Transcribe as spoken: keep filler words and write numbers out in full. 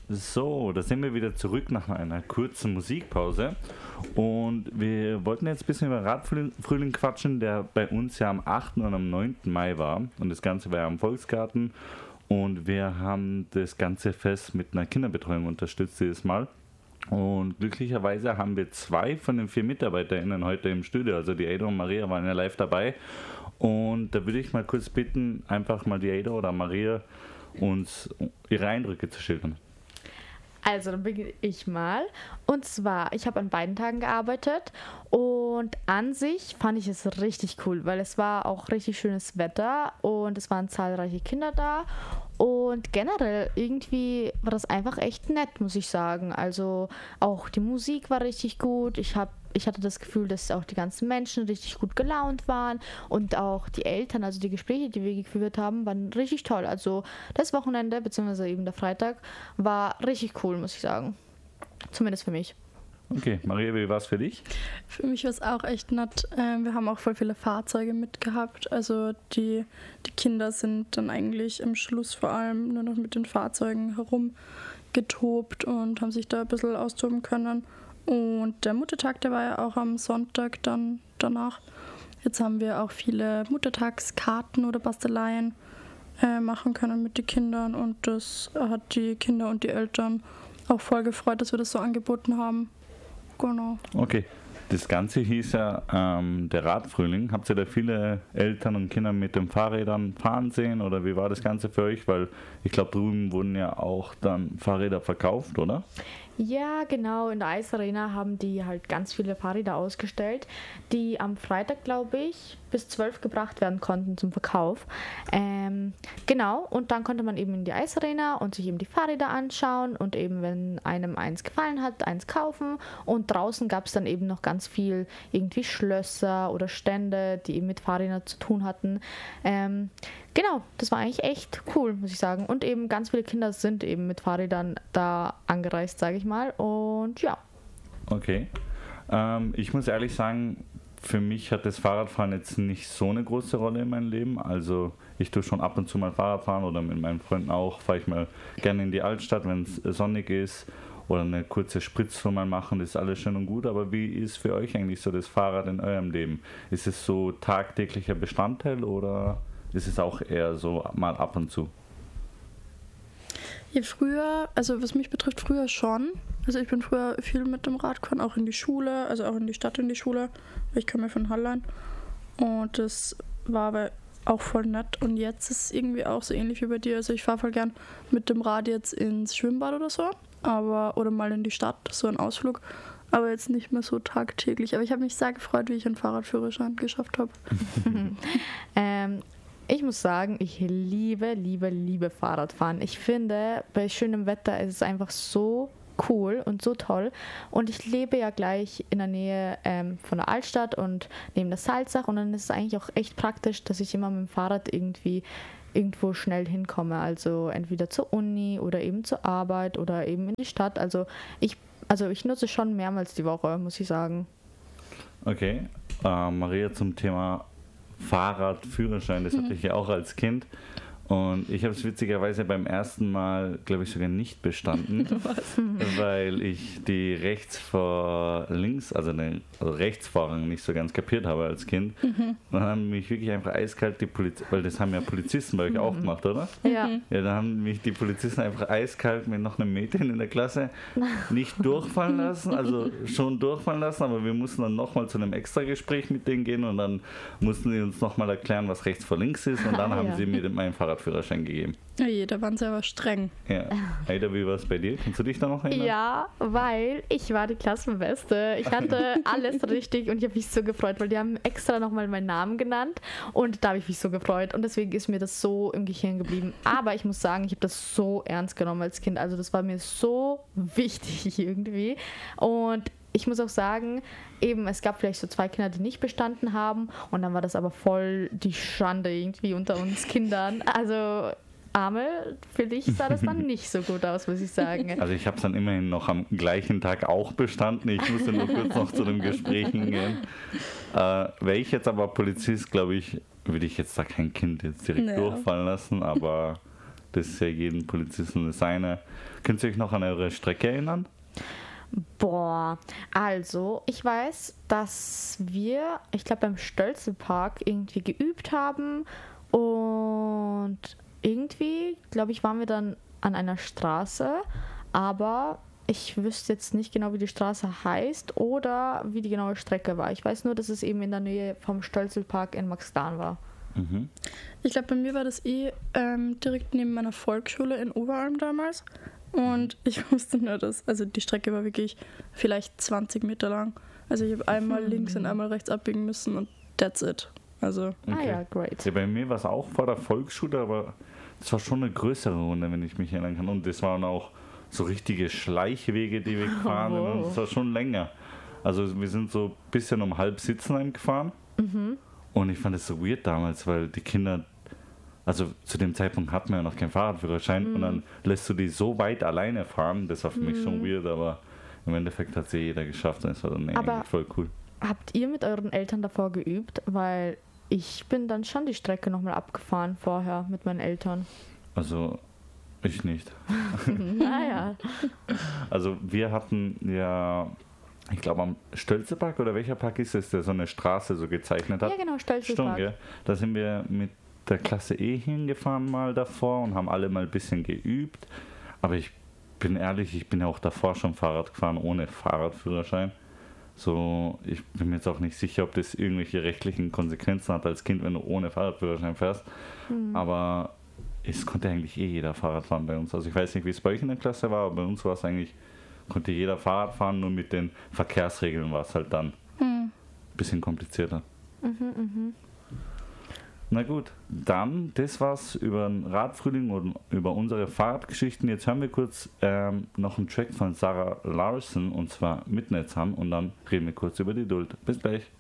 So, da sind wir wieder zurück nach einer kurzen Musikpause und wir wollten jetzt ein bisschen über Radfrühling quatschen, der bei uns ja am achten und am neunten Mai war und das Ganze war ja am Volksgarten und wir haben das ganze Fest mit einer Kinderbetreuung unterstützt dieses Mal und glücklicherweise haben wir zwei von den vier MitarbeiterInnen heute im Studio, also die Ada und Maria waren ja live dabei und da würde ich mal kurz bitten, einfach mal die Ada oder Maria uns ihre Eindrücke zu schildern. Also, dann beginne ich mal. Und zwar, ich habe an beiden Tagen gearbeitet und an sich fand ich es richtig cool, weil es war auch richtig schönes Wetter und es waren zahlreiche Kinder da und generell irgendwie war das einfach echt nett, muss ich sagen. Also auch die Musik war richtig gut. Ich habe Ich hatte das Gefühl, dass auch die ganzen Menschen richtig gut gelaunt waren und auch die Eltern, also die Gespräche, die wir geführt haben, waren richtig toll. Also das Wochenende, beziehungsweise eben der Freitag, war richtig cool, muss ich sagen. Zumindest für mich. Okay, Maria, wie war es für dich? Für mich war es auch echt nett. Wir haben auch voll viele Fahrzeuge mitgehabt. Also die, die Kinder sind dann eigentlich am Schluss vor allem nur noch mit den Fahrzeugen herumgetobt und haben sich da ein bisschen austoben können. Und der Muttertag, der war ja auch am Sonntag dann danach. Jetzt haben wir auch viele Muttertagskarten oder Basteleien äh, machen können mit den Kindern und das hat die Kinder und die Eltern auch voll gefreut, dass wir das so angeboten haben. Genau. Okay, das Ganze hieß ja ähm, der Radfrühling. Habt ihr da viele Eltern und Kinder mit den Fahrrädern fahren sehen oder wie war das Ganze für euch? Weil ich glaube, drüben wurden ja auch dann Fahrräder verkauft, oder? Ja, genau. In der Eisarena haben die halt ganz viele Fahrräder ausgestellt, die am Freitag, glaube ich, bis zwölf gebracht werden konnten zum Verkauf. Ähm, genau, und dann konnte man eben in die Eisarena und sich eben die Fahrräder anschauen und eben, wenn einem eins gefallen hat, eins kaufen. Und draußen gab es dann eben noch ganz viel irgendwie Schlösser oder Stände, die eben mit Fahrrädern zu tun hatten. Ähm, genau, das war eigentlich echt cool, muss ich sagen. Und eben ganz viele Kinder sind eben mit Fahrrädern da angereist, sage ich mal. Und ja. Okay. Ähm, ich muss ehrlich sagen, für mich hat das Fahrradfahren jetzt nicht so eine große Rolle in meinem Leben. Also ich tue schon ab und zu mal Fahrrad fahren oder mit meinen Freunden auch. Fahre ich mal gerne in die Altstadt, wenn es sonnig ist. Oder eine kurze Spritztour mal machen, das ist alles schön und gut. Aber wie ist für euch eigentlich so das Fahrrad in eurem Leben? Ist es so tagtäglicher Bestandteil oder ist es auch eher so mal ab und zu? Ja, früher, also was mich betrifft, früher schon. Also ich bin früher viel mit dem Rad gefahren, auch in die Schule, also auch in die Stadt in die Schule. Ich komme ja von Hallein und das war aber auch voll nett. Und jetzt ist es irgendwie auch so ähnlich wie bei dir. Also ich fahre voll gern mit dem Rad jetzt ins Schwimmbad oder so, aber oder mal in die Stadt, so ein Ausflug. Aber jetzt nicht mehr so tagtäglich. Aber ich habe mich sehr gefreut, wie ich einen Fahrradführerschein geschafft habe. ähm, Ich muss sagen, ich liebe, liebe, liebe Fahrradfahren. Ich finde, bei schönem Wetter ist es einfach so cool und so toll. Und ich lebe ja gleich in der Nähe ähm, von der Altstadt und neben der Salzach. Und dann ist es eigentlich auch echt praktisch, dass ich immer mit dem Fahrrad irgendwie irgendwo schnell hinkomme. Also entweder zur Uni oder eben zur Arbeit oder eben in die Stadt. Also ich, also ich nutze schon mehrmals die Woche, muss ich sagen. Okay, äh, Maria, zum Thema Fahrradführerschein, das hatte ich ja auch als Kind und ich habe es witzigerweise beim ersten Mal, glaube ich, sogar nicht bestanden, weil ich die rechts vor links, also, den, also Rechtsfahrung nicht so ganz kapiert habe als Kind. Mhm. Dann haben mich wirklich einfach eiskalt die Polizisten, weil das haben ja Polizisten bei euch mhm. auch gemacht, oder? Ja. Ja, da haben mich die Polizisten einfach eiskalt mit noch einem Mädchen in der Klasse nicht durchfallen lassen, also schon durchfallen lassen, aber wir mussten dann nochmal zu einem Extragespräch mit denen gehen und dann mussten sie uns nochmal erklären, was rechts vor links ist und dann ah, haben ja. sie mir mein Fahrradführerschein gegeben. Oh je, da waren sie aber streng. Ja. Ada, wie war es bei dir? Kannst du dich da noch erinnern? Ja, weil ich war die Klassenbeste. Ich hatte alles richtig und ich habe mich so gefreut, weil die haben extra nochmal meinen Namen genannt und da habe ich mich so gefreut und deswegen ist mir das so im Gehirn geblieben. Aber ich muss sagen, ich habe das so ernst genommen als Kind. Also das war mir so wichtig irgendwie und ich muss auch sagen, eben, es gab vielleicht so zwei Kinder, die nicht bestanden haben und dann war das aber voll die Schande irgendwie unter uns Kindern. Also Arme, für dich sah das dann nicht so gut aus, muss ich sagen. Also ich habe es dann immerhin noch am gleichen Tag auch bestanden. Ich musste nur kurz noch zu den Gesprächen gehen. Äh, Wäre ich jetzt aber Polizist, glaube ich, würde ich jetzt da kein Kind jetzt direkt naja. durchfallen lassen, aber Das ist ja jeden Polizisten das seine. Könnt ihr euch noch an eure Strecke erinnern? Boah, also ich weiß, dass wir, ich glaube beim Stölzelpark irgendwie geübt haben und irgendwie, glaube ich, waren wir dann an einer Straße, aber ich wüsste jetzt nicht genau, wie die Straße heißt oder wie die genaue Strecke war. Ich weiß nur, dass es eben in der Nähe vom Stölzelpark in Maxdan war. Mhm. Ich glaube, bei mir war das eh ähm, direkt neben meiner Volksschule in Oberalm damals. Und ich wusste nur, dass, also die Strecke war wirklich vielleicht zwanzig Meter lang. Also ich habe einmal Mhm. links und einmal rechts abbiegen müssen und that's it. Also Ah ja, great. Ja, bei mir war es auch vor der Volksschule, aber es war schon eine größere Runde, wenn ich mich erinnern kann. Und das waren auch so richtige Schleichwege, die wir gefahren sind. Und es war schon länger. Also wir sind so ein bisschen um halb Sitzenheim gefahren. Mhm. Und ich fand es so weird damals, weil die Kinder, also zu dem Zeitpunkt hatten wir ja noch keinen Fahrradführerschein Mhm. und dann lässt du die so weit alleine fahren. Das war für mich schon weird, aber im Endeffekt hat es ja jeder geschafft und es war dann Aber- eigentlich voll cool. Habt ihr mit euren Eltern davor geübt? Weil ich bin dann schon die Strecke nochmal abgefahren vorher mit meinen Eltern. Also ich nicht. Naja. Also wir hatten ja, ich glaube am Stölzepark oder welcher Park ist es, der so eine Straße so gezeichnet hat? Ja, genau, Stimmt, Stölzelpark. gell? Da sind wir mit der Klasse E hingefahren mal davor und haben alle mal ein bisschen geübt. Aber ich bin ehrlich, ich bin ja auch davor schon Fahrrad gefahren ohne Fahrradführerschein. So, ich bin mir jetzt auch nicht sicher, ob das irgendwelche rechtlichen Konsequenzen hat als Kind, wenn du ohne Fahrradführerschein fährst. Aber es konnte eigentlich eh jeder Fahrrad fahren bei uns. Also ich weiß nicht, wie es bei euch in der Klasse war, aber bei uns war es eigentlich, konnte jeder Fahrrad fahren, nur mit den Verkehrsregeln war es halt dann ein bisschen komplizierter. Na gut, dann, das war's über den Radfrühling und über unsere Fahrradgeschichten. Jetzt hören wir kurz ähm, noch einen Track von Sarah Larson und zwar Midnight Sun und dann reden wir kurz über die Duld. Bis gleich.